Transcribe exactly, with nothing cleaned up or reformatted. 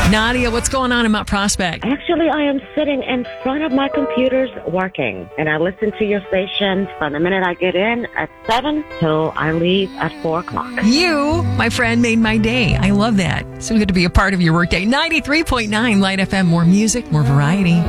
Nadia, what's going on in Mount Prospect? Actually, I am sitting in front of my computers working, and I listen to your station from the minute I get in at seven till I leave at four o'clock. You, my friend, made my day. I love that. So good to be a part of your workday. ninety-three point nine Light F M. More music, more variety.